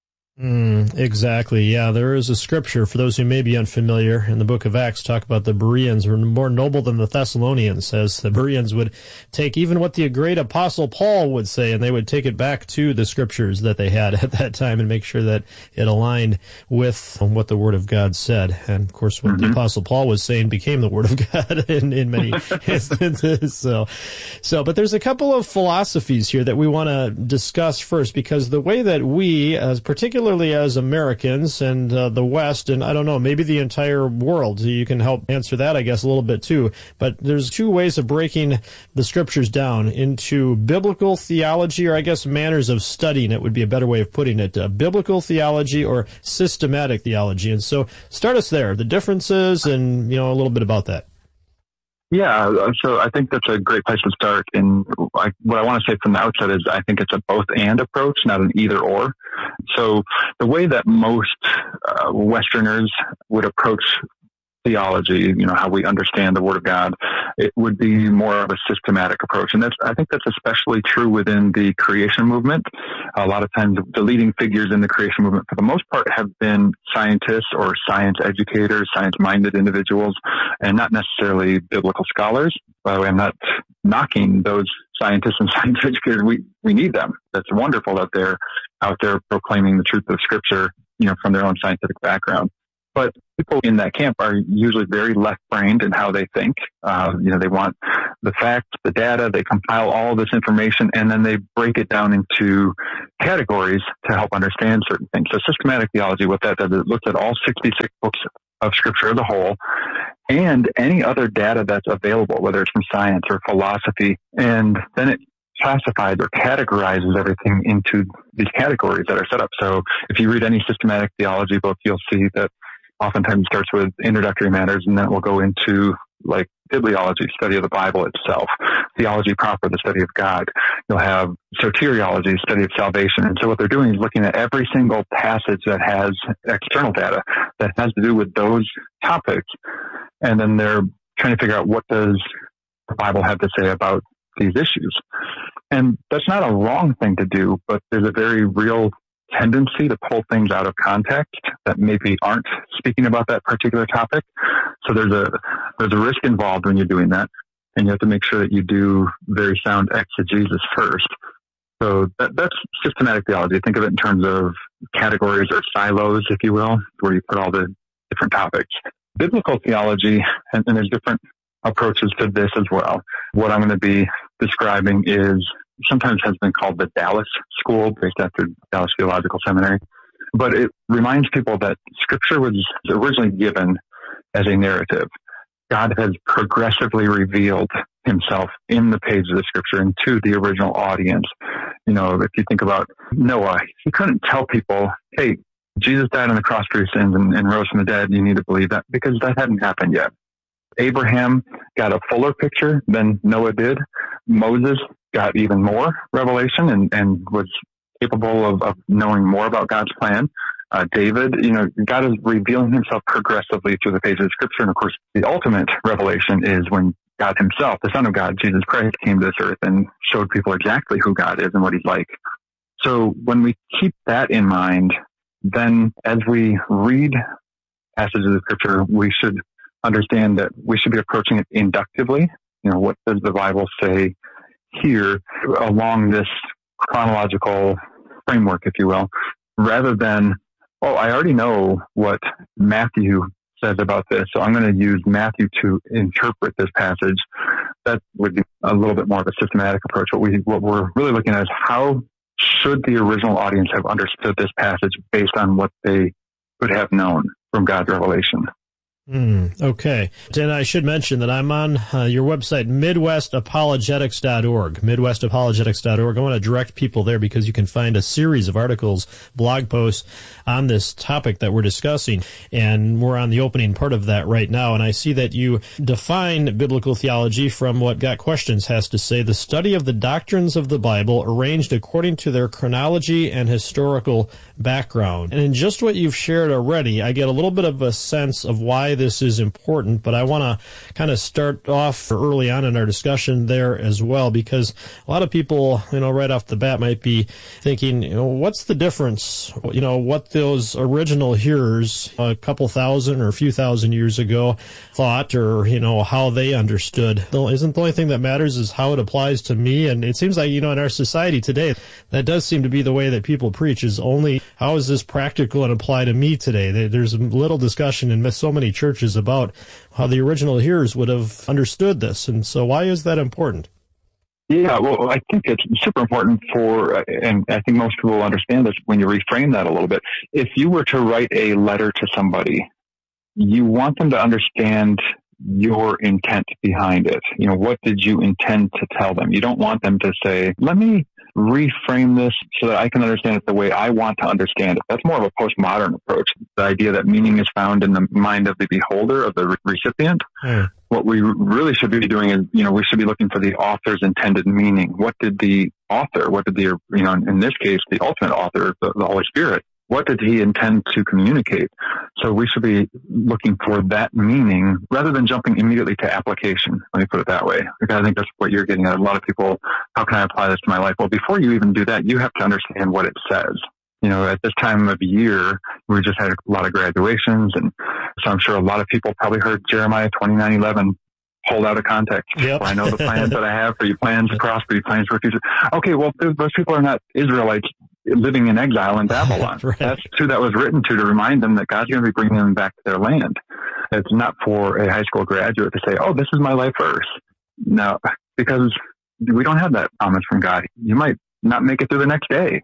Mm, exactly. Yeah, there is a scripture, for those who may be unfamiliar, in the book of Acts, talk about the Bereans were more noble than the Thessalonians, as the Bereans would take even what the great apostle Paul would say, and they would take it back to the scriptures that they had at that time and make sure that it aligned with what the Word of God said. And of course, what mm-hmm. the apostle Paul was saying became the Word of God in, in many instances. So, so, but there's a couple of philosophies here that we want to discuss first, because the way that we, as particularly as Americans and uh, the West, and I don't know, maybe the entire world, you can help answer that, I guess, a little bit too. But there's two ways of breaking the scriptures down into biblical theology, or I guess manners of studying, it would be a better way of putting it, uh, biblical theology or systematic theology. And so start us there, the differences and, you know, a little bit about that. Yeah, so I think that's a great place to start. And I, what I want to say from the outset is I think it's a both-and approach, not an either-or. So the way that most uh, Westerners would approach theology, you know, how we understand the Word of God, it would be more of a systematic approach. And that's, I think that's especially true within the creation movement. A lot of times the leading figures in the creation movement, for the most part, have been scientists or science educators, science-minded individuals, and not necessarily biblical scholars. By the way, I'm not knocking those scientists and science educators. We, we need them. That's wonderful that they're out there proclaiming the truth of Scripture, you know, from their own scientific background. But people in that camp are usually very left-brained in how they think. Uh, you know, they want the facts, the data, they compile all this information, and then they break it down into categories to help understand certain things. So systematic theology, what that does, it looks at all sixty-six books of Scripture as a whole, and any other data that's available, whether it's from science or philosophy, and then it classifies or categorizes everything into these categories that are set up. So if you read any systematic theology book, you'll see that oftentimes it starts with introductory matters, and then it will go into like bibliology, study of the Bible itself, theology proper, the study of God. You'll have soteriology, study of salvation. And so what they're doing is looking at every single passage that has external data that has to do with those topics. And then they're trying to figure out, what does the Bible have to say about these issues? And that's not a wrong thing to do, but there's a very real tendency to pull things out of context that maybe aren't speaking about that particular topic. So there's a there's a risk involved when you're doing that, and you have to make sure that you do very sound exegesis first. So that, that's systematic theology. Think of it in terms of categories or silos, if you will, where you put all the different topics. Biblical theology, and, and there's different approaches to this as well. What I'm going to be describing is sometimes has been called the Dallas School, based after Dallas Theological Seminary. But it reminds people that Scripture was originally given as a narrative. God has progressively revealed himself in the pages of Scripture and to the original audience. You know, if you think about Noah, he couldn't tell people, hey, Jesus died on the cross for your sins and, and rose from the dead. You need to believe that, because that hadn't happened yet. Abraham got a fuller picture than Noah did. Moses got even more revelation and, and was capable of, of knowing more about God's plan. Uh, David, you know, God is revealing himself progressively through the pages of Scripture. And of course, the ultimate revelation is when God himself, the Son of God, Jesus Christ, came to this earth and showed people exactly who God is and what he's like. So when we keep that in mind, then as we read passages of Scripture, we should understand that we should be approaching it inductively. You know, what does the Bible say here along this chronological framework, if you will, rather than, oh, I already know what Matthew says about this, so I'm going to use Matthew to interpret this passage. That would be a little bit more of a systematic approach. What we, what we're really looking at is, how should the original audience have understood this passage based on what they could have known from God's revelation? Mm, okay. And I should mention that I'm on uh, your website, midwest apologetics dot org, midwest apologetics dot org. I want to direct people there because you can find a series of articles, blog posts on this topic that we're discussing. And we're on the opening part of that right now. And I see that you define biblical theology from what Got Questions has to say: the study of the doctrines of the Bible arranged according to their chronology and historical background. And in just what you've shared already, I get a little bit of a sense of why this is important, but I want to kind of start off early on in our discussion there as well, because a lot of people, you know, right off the bat might be thinking, you know, what's the difference? You know, what those original hearers a couple thousand or a few thousand years ago thought, or, you know, how they understood. Isn't the only thing that matters is how it applies to me? And it seems like, you know, in our society today, that does seem to be the way that people preach, is only how is this practical and apply to me today? There's little discussion in so many churches about how the original hearers would have understood this. And so why is that important? Yeah, well, I think it's super important for, and I think most people will understand this when you reframe that a little bit. If you were to write a letter to somebody, you want them to understand your intent behind it. You know, what did you intend to tell them? You don't want them to say, let me reframe this so that I can understand it the way I want to understand it. That's more of a postmodern approach. The idea that meaning is found in the mind of the beholder, of the re- recipient. Mm. What we really should be doing is, you know, we should be looking for the author's intended meaning. What did the author, what did the, you know, in this case, the ultimate author, the, the Holy Spirit, what did he intend to communicate? So we should be looking for that meaning rather than jumping immediately to application. Let me put it that way, because I think that's what you're getting at. A lot of people, how can I apply this to my life? Well, before you even do that, you have to understand what it says. You know, at this time of year, we just had a lot of graduations, and so I'm sure a lot of people probably heard Jeremiah twenty-nine eleven pulled out of context. Yep. I know the plans that I have for you, plans to prosper you, plans for future. Okay, well, those people are not Israelites living in exile in Babylon. Right. That's who that was written to, to remind them that God's going to be bringing them back to their land. It's not for a high school graduate to say, oh, this is my life verse. No, because we don't have that promise from God. You might not make it through the next day.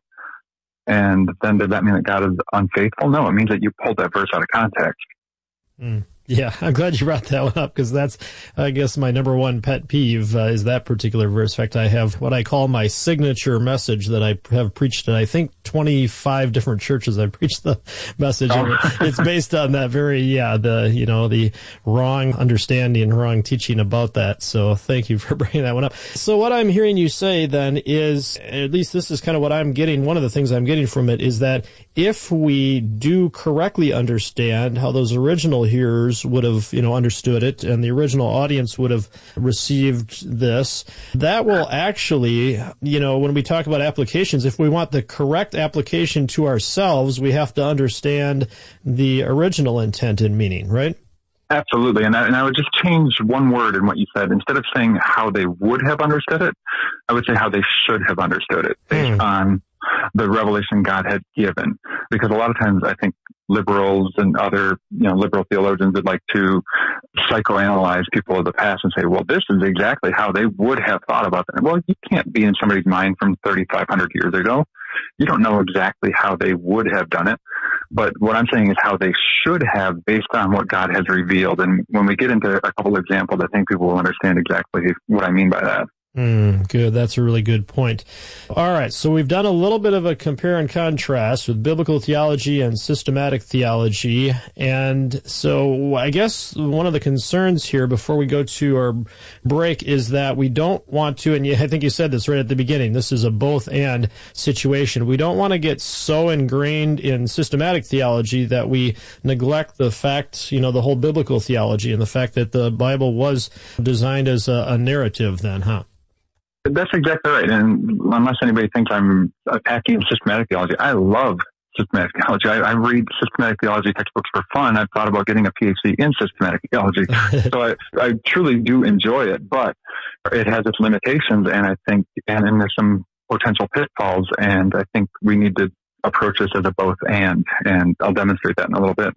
And then does that mean that God is unfaithful? No, it means that you pulled that verse out of context. Mm. Yeah, I'm glad you brought that one up, because that's, I guess, my number one pet peeve uh, is that particular verse. In fact, I have what I call my signature message that I have preached at, I think, twenty-five different churches. I've preached the message. Oh. And it's based on that very, yeah, the, you know, the wrong understanding, wrong teaching about that. So thank you for bringing that one up. So what I'm hearing you say then is, at least this is kind of what I'm getting, one of the things I'm getting from it is that if we do correctly understand how those original hearers would have, you know, understood it and the original audience would have received this, that will actually, you know, when we talk about applications, if we want the correct application to ourselves, we have to understand the original intent and meaning, right? Absolutely. And I, and I would just change one word in what you said. Instead of saying how they would have understood it, I would say how they should have understood it based mm. on the revelation God had given. Because a lot of times I think liberals and other, you know, liberal theologians would like to psychoanalyze people of the past and say, well, this is exactly how they would have thought about that. Well, you can't be in somebody's mind from thirty-five hundred years ago. You don't know exactly how they would have done it. But what I'm saying is how they should have based on what God has revealed. And when we get into a couple of examples, I think people will understand exactly what I mean by that. Mm, good. That's a really good point. All right. So we've done a little bit of a compare and contrast with biblical theology and systematic theology. And so I guess one of the concerns here before we go to our break is that we don't want to, and I think you said this right at the beginning, this is a both and situation. We don't want to get so ingrained in systematic theology that we neglect the fact, you know, the whole biblical theology and the fact that the Bible was designed as a, a narrative then, huh? That's exactly right. And unless anybody thinks I'm attacking systematic theology, I love systematic theology. I, I read systematic theology textbooks for fun. I've thought about getting a P H D in systematic theology. So I, I truly do enjoy it, but it has its limitations, and I think, and, and there's some potential pitfalls, and I think we need to approach this as a both and, and I'll demonstrate that in a little bit.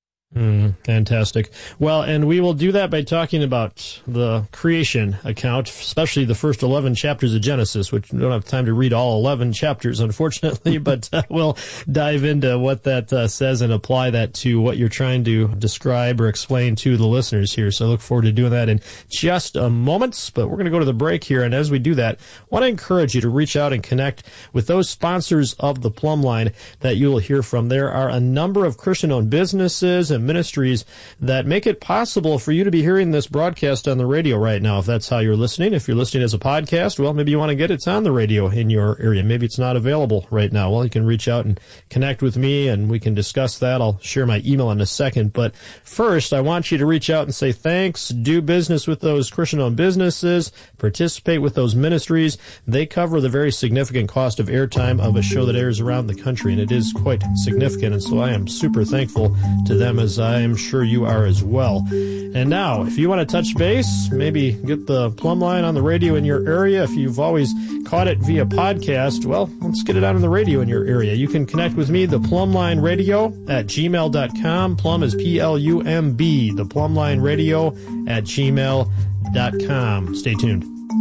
Mm, fantastic. Well, and we will do that by talking about the creation account, especially the first eleven chapters of Genesis, which we don't have time to read all eleven chapters, unfortunately, but uh, we'll dive into what that uh, says and apply that to what you're trying to describe or explain to the listeners here. So I look forward to doing that in just a moment, but we're going to go to the break here. And as we do that, I want to encourage you to reach out and connect with those sponsors of the Plumb Line that you will hear from. There are a number of Christian-owned businesses and ministries that make it possible for you to be hearing this broadcast on the radio right now. If that's how you're listening, if you're listening as a podcast, well, maybe you want to get it on the radio in your area. Maybe it's not available right now. Well, you can reach out and connect with me and we can discuss that. I'll share my email in a second. But first, I want you to reach out and say thanks, do business with those Christian-owned businesses, participate with those ministries. They cover the very significant cost of airtime of a show that airs around the country, and it is quite significant. And so I am super thankful to them, as I'm sure you are as well. And now, if you want to touch base, maybe get the Plumb Line on the radio in your area. If you've always caught it via podcast, well, let's get it out on the radio in your area. You can connect with me, the Plumb Line Radio at gmail dot com. Plum is P L U M B, the Plumb Line Radio at gmail dot com. Stay tuned.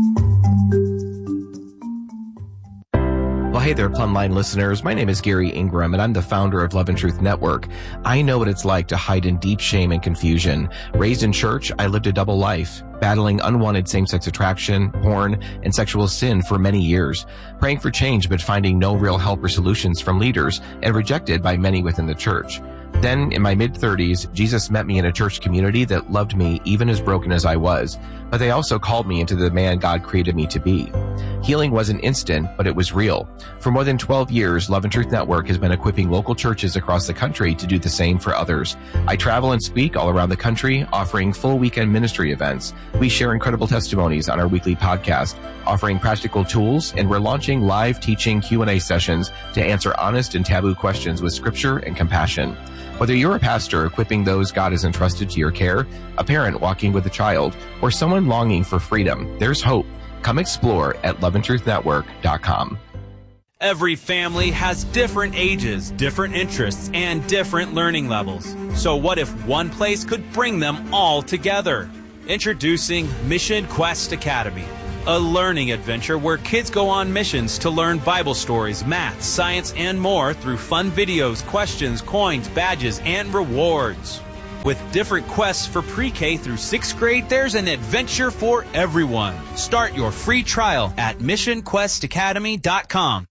Well, hey there, Plumb Line listeners. My name is Gary Ingram, and I'm the founder of Love and Truth Network. I know what it's like to hide in deep shame and confusion. Raised in church, I lived a double life, battling unwanted same-sex attraction, porn, and sexual sin for many years, praying for change but finding no real help or solutions from leaders, and rejected by many within the church. Then, in my mid-thirties, Jesus met me in a church community that loved me even as broken as I was, but they also called me into the man God created me to be. Healing wasn't instant, but it was real. For more than twelve years, Love and Truth Network has been equipping local churches across the country to do the same for others. I travel and speak all around the country, offering full weekend ministry events. We share incredible testimonies on our weekly podcast, offering practical tools, and we're launching live teaching Q and A sessions to answer honest and taboo questions with scripture and compassion. Whether you're a pastor equipping those God has entrusted to your care, a parent walking with a child, or someone longing for freedom, there's hope. Come explore at love and truth network dot com. Every family has different ages, different interests, and different learning levels. So what if one place could bring them all together? Introducing Mission Quest Academy, a learning adventure where kids go on missions to learn Bible stories, math, science, and more through fun videos, questions, coins, badges, and rewards. With different quests for pre-K through sixth grade, there's an adventure for everyone. Start your free trial at mission quest academy dot com.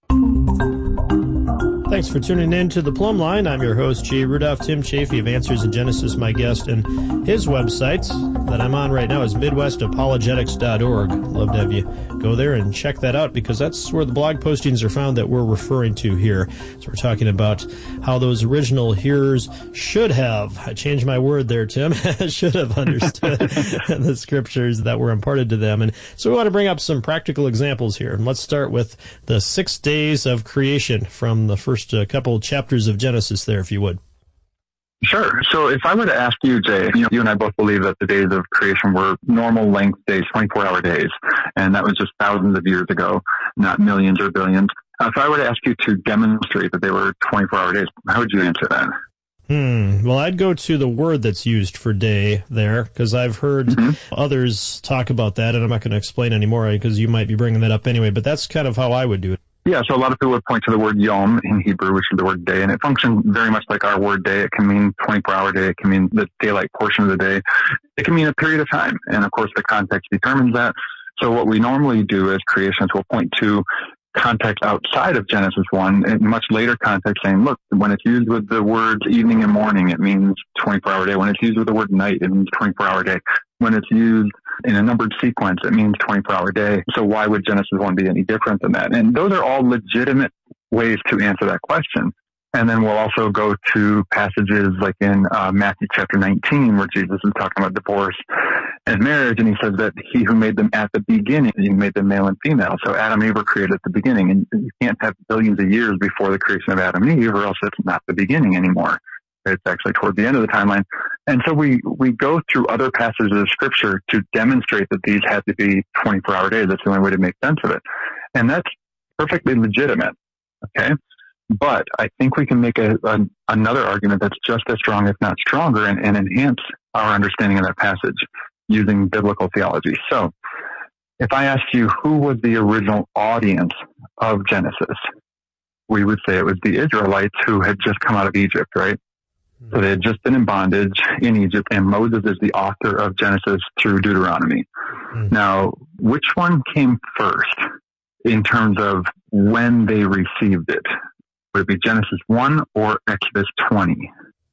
Thanks for tuning in to The Plumb Line. I'm your host, Jay Rudolph. Tim Chafee of Answers in Genesis, my guest, and his website that I'm on right now is midwest apologetics dot org. Love to have you go there and check that out, because that's where the blog postings are found that we're referring to here. So we're talking about how those original hearers should have, I changed my word there, Tim, should have understood the scriptures that were imparted to them. And so we want to bring up some practical examples here. And let's start with the six days of creation from the first uh, couple chapters of Genesis there, if you would. Sure. So if I were to ask you, Jay, you know, you and I both believe that the days of creation were normal length days, twenty-four hour days, and that was just thousands of years ago, not millions or billions. Uh, if I were to ask you to demonstrate that they were twenty-four hour days, how would you answer that? Hmm. Well, I'd go to the word that's used for day there, because I've heard mm-hmm. others talk about that, and I'm not going to explain anymore because you might be bringing that up anyway, but that's kind of how I would do it. Yeah, so a lot of people would point to the word yom in Hebrew, which is the word day, and it functions very much like our word day. It can mean twenty-four hour day. It can mean the daylight portion of the day. It can mean a period of time, and of course the context determines that. So what we normally do as creationists, we'll point to context outside of Genesis one, in much later context, saying, look, when it's used with the words evening and morning, it means twenty-four hour day. When it's used with the word night, it means twenty-four hour day. When it's used in a numbered sequence, it means twenty-four hour day. So why would Genesis one be any different than that? And those are all legitimate ways to answer that question. And then we'll also go to passages like in uh, Matthew chapter nineteen, where Jesus is talking about divorce and marriage, and he says that he who made them at the beginning, he made them male and female. So Adam and Eve were created at the beginning, and you can't have billions of years before the creation of Adam and Eve, or else it's not the beginning anymore. It's actually toward the end of the timeline. And so we, we go through other passages of Scripture to demonstrate that these had to be twenty-four hour days. That's the only way to make sense of it. And that's perfectly legitimate. Okay. But I think we can make a, a another argument that's just as strong, if not stronger, and, and enhance our understanding of that passage using biblical theology. So if I asked you who was the original audience of Genesis, we would say it was the Israelites who had just come out of Egypt, right? So they had just been in bondage in Egypt, and Moses is the author of Genesis through Deuteronomy. Mm. Now, which one came first in terms of when they received it? Would it be Genesis one or Exodus twenty?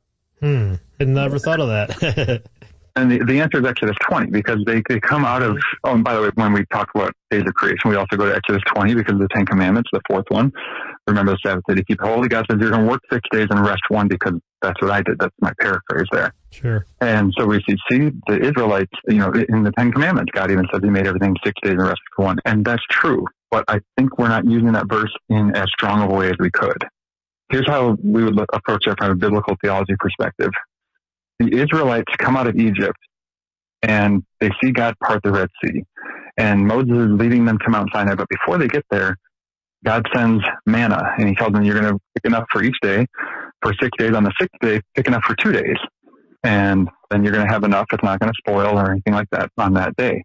Hmm. I never thought of that. And the, the answer is Exodus twenty, because they, they come out of, oh, and by the way, when we talk about days of creation, we also go to Exodus twenty because of the Ten Commandments, the fourth one. Remember the Sabbath day to keep holy. God says you're going to work six days and rest one, because that's what I did. That's my paraphrase there. Sure. And so we see, see the Israelites, you know, in the Ten Commandments, God even says he made everything six days and rest for one. And that's true. But I think we're not using that verse in as strong of a way as we could. Here's how we would look, approach it from a biblical theology perspective. The Israelites come out of Egypt, and they see God part the Red Sea. And Moses is leading them to Mount Sinai. But before they get there, God sends manna, and he tells them, you're going to pick enough for each day. For six days, on the sixth day, pick enough for two days. And then you're going to have enough. It's not going to spoil or anything like that on that day.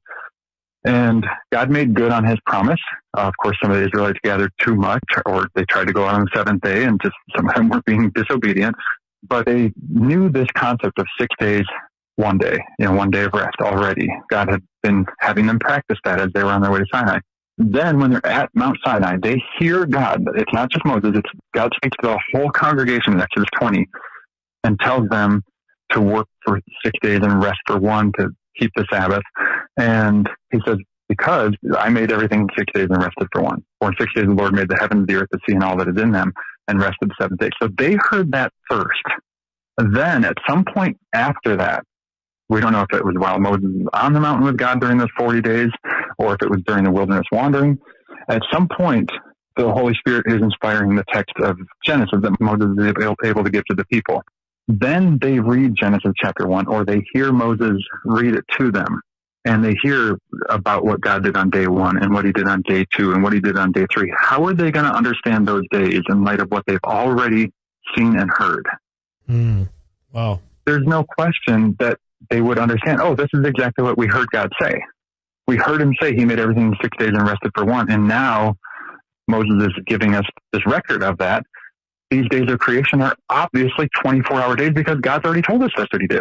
And God made good on his promise. Uh, of course, some of the Israelites gathered too much, or they tried to go out on the seventh day, and just some of them were being disobedient. But they knew this concept of six days, one day, you know, one day of rest already. God had been having them practice that as they were on their way to Sinai. Then when they're at Mount Sinai, they hear God. It's not just Moses. It's God speaks to the whole congregation in Exodus twenty and tells them to work for six days and rest for one, to keep the Sabbath. And he says, because I made everything six days and rested for one. For in six days the Lord made the heavens, the earth, the sea, and all that is in them, and rested the seventh day. So they heard that first. Then at some point after that, we don't know if it was while Moses was on the mountain with God during those forty days, or if it was during the wilderness wandering. At some point, the Holy Spirit is inspiring the text of Genesis that Moses is able to give to the people. Then they read Genesis chapter one, or they hear Moses read it to them. and they hear about what God did on day one and what he did on day two and what he did on day three, how are they going to understand those days in light of what they've already seen and heard? Mm. Wow. There's no question that they would understand, oh, this is exactly what we heard God say. We heard him say he made everything in six days and rested for one. And now Moses is giving us this record of that. These days of creation are obviously twenty-four hour days because God's already told us that's what he did.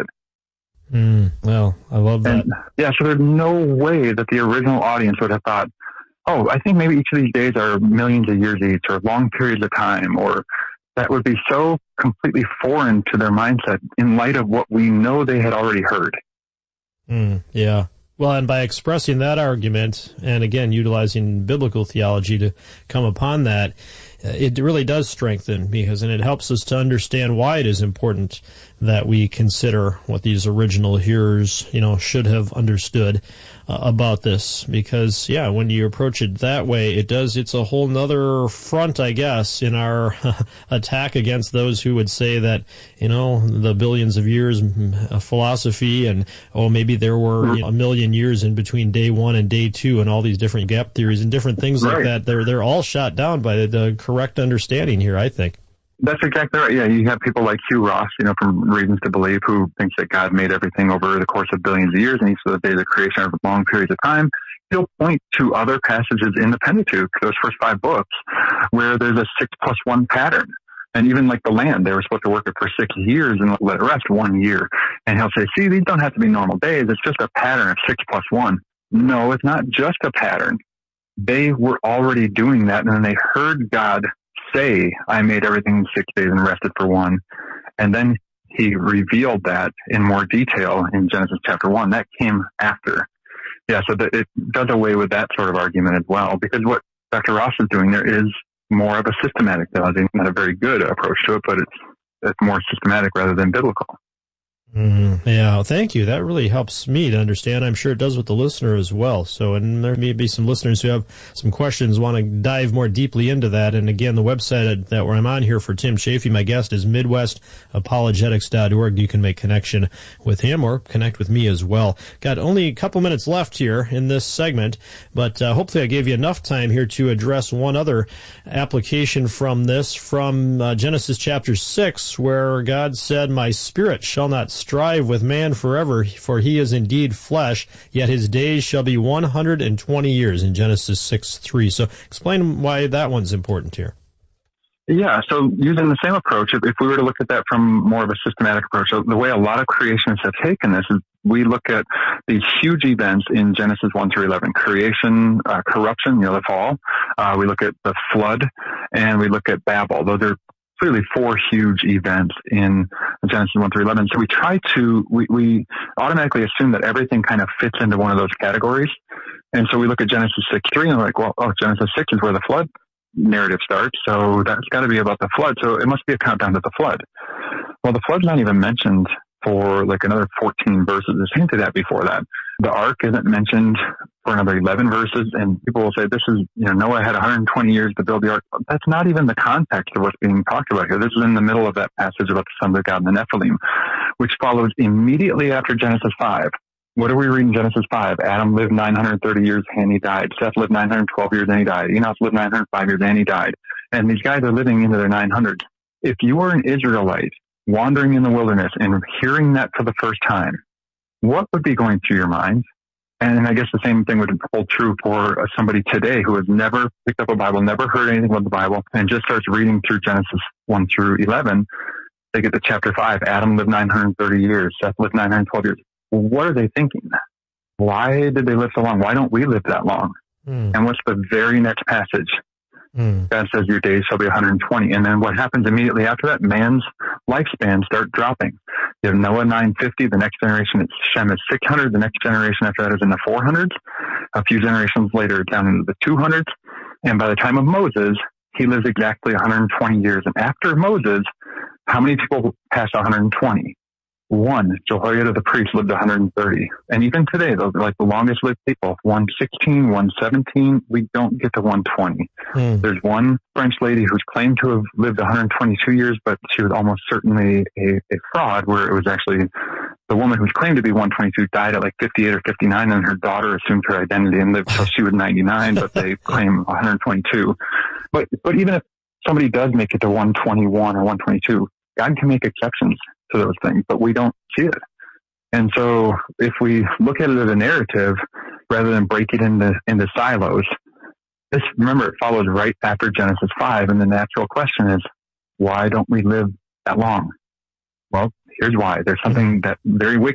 Mm, well, I love that. And, yeah, so there's no way that the original audience would have thought, oh, I think maybe each of these days are millions of years each or long periods of time, or that would be so completely foreign to their mindset in light of what we know they had already heard. Mm, yeah. Well, and by expressing that argument, and again, utilizing biblical theology to come upon that, it really does strengthen, because and it helps us to understand why it is important that we consider what these original hearers, you know, should have understood uh, about this. Because, yeah, when you approach it that way, it does, it's a whole nother front, I guess, in our attack against those who would say that, you know, the billions of years uh, philosophy and, oh, maybe there were you know, a million years in between day one and day two and all these different gap theories and different things right. like that. They're, they're all shot down by the, the correct understanding here, I think. That's exactly right. Yeah, you have people like Hugh Ross, you know, from Reasons to Believe, who thinks that God made everything over the course of billions of years, and each of the days of creation over long periods of time. He'll point to other passages in the Pentateuch, those first five books, where there's a six plus one pattern. And even like the land, they were supposed to work it for six years and let it rest one year. And he'll say, see, these don't have to be normal days. It's just a pattern of six plus one. No, it's not just a pattern. They were already doing that, and then they heard God say, I made everything in six days and rested for one. And then he revealed that in more detail in Genesis chapter one. That came after. Yeah, so that it does away with that sort of argument as well, because what Doctor Ross is doing there is more of a systematic theology, not a very good approach to it, but it's, it's more systematic rather than biblical. Mm-hmm. Yeah, thank you. That really helps me to understand. I'm sure it does with the listener as well. So, and there may be some listeners who have some questions, want to dive more deeply into that. And again, the website that where I'm on here for Tim Chaffee, my guest, is midwest apologetics dot org. You can make connection with him or connect with me as well. Got only a couple minutes left here in this segment, but uh, hopefully I gave you enough time here to address one other application from this, from uh, Genesis chapter six, where God said, my spirit shall not strive with man forever, for he is indeed flesh, yet his days shall be one hundred twenty years, in Genesis six three. So explain why that one's important here. Yeah, so using the same approach, if, if we were to look at that from more of a systematic approach, so the way a lot of creationists have taken this is we look at these huge events in Genesis one through eleven, creation, uh, corruption, you know, the fall. Uh, we look at the flood, and we look at Babel. Those are clearly four huge events in Genesis one through eleven. So we try to, we, we automatically assume that everything kind of fits into one of those categories. And so we look at Genesis six three and we're like, well, oh, Genesis six is where the flood narrative starts. So that's got to be about the flood. So it must be a countdown to the flood. Well, the flood's not even mentioned for like another fourteen verses. It's hinted at before that. The ark isn't mentioned for another eleven verses, and people will say this is, you know, Noah had one hundred twenty years to build the ark. That's not even the context of what's being talked about here. This is in the middle of that passage about the sons of God and the Nephilim, which follows immediately after Genesis five. What do we read in Genesis five? Adam lived nine hundred thirty years and he died. Seth lived nine hundred twelve years and he died. Enos lived nine hundred five years and he died. And these guys are living into their nine hundreds. If you were an Israelite wandering in the wilderness and hearing that for the first time, what would be going through your mind? And I guess the same thing would hold true for somebody today who has never picked up a Bible, never heard anything about the Bible, and just starts reading through Genesis one through eleven. They get to chapter five. Adam lived nine hundred thirty years. Seth lived nine hundred twelve years. Well, what are they thinking? Why did they live so long? Why don't we live that long? Mm. And what's the very next passage? Mm. God says your days shall be one hundred twenty. And then what happens immediately after that? Man's lifespan start dropping. You have Noah nine fifty. The next generation is Shem is six hundred. The next generation after that is in the four hundreds. A few generations later, down into the two hundreds. And by the time of Moses, he lives exactly one hundred twenty years. And after Moses, how many people passed one hundred twenty? One. Jehoiada the priest lived one hundred thirty. And even today, those are like the longest lived people. one sixteen, one seventeen, we don't get to one twenty. Mm. There's one French lady who's claimed to have lived one hundred twenty-two years, but she was almost certainly a, a fraud, where it was actually the woman who's claimed to be one twenty-two died at like fifty-eight or fifty-nine, and her daughter assumed her identity and lived till she was ninety-nine, but they claim one twenty-two. But, but even if somebody does make it to one twenty-one or one twenty-two, God can make exceptions to those things, but we don't see it. And so if we look at it as a narrative rather than break it into, into silos, this, remember, it follows right after Genesis five. And the natural question is, why don't we live that long? Well, here's why. There's something that very wicked